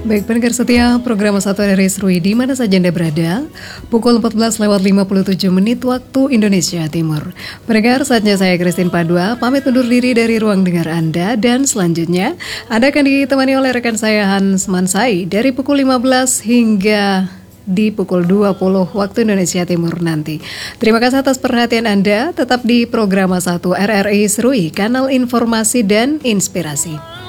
Baik pendengar setia program Satu RRI Serui di mana saja Anda berada, pukul 14:57 waktu Indonesia Timur. Pendengar, saatnya saya Christine Padua pamit undur diri dari ruang dengar Anda, dan selanjutnya Anda akan ditemani oleh rekan saya Hans Mansai dari pukul 15 hingga di pukul 20 waktu Indonesia Timur nanti. Terima kasih atas perhatian Anda, tetap di program Satu RRI Serui, kanal informasi dan inspirasi.